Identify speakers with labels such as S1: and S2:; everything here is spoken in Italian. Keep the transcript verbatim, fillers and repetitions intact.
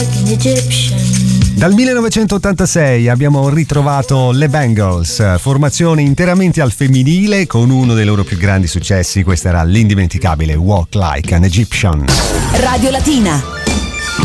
S1: Dal millenovecentottantasei abbiamo ritrovato le Bangles, formazione interamente al femminile con uno dei loro più grandi successi. Questa era l'indimenticabile Walk Like an Egyptian.
S2: Radio Latina.